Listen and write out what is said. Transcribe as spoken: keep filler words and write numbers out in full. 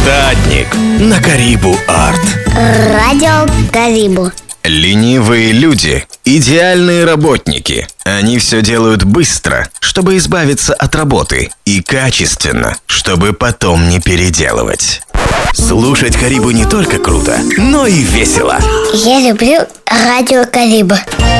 Задник на Карибу Арт. Радио Карибу. Ленивые люди – идеальные работники. Они все делают быстро, чтобы избавиться от работы, и качественно, чтобы потом не переделывать. Слушать Карибу не только круто, но и весело. Я люблю Радио Карибу.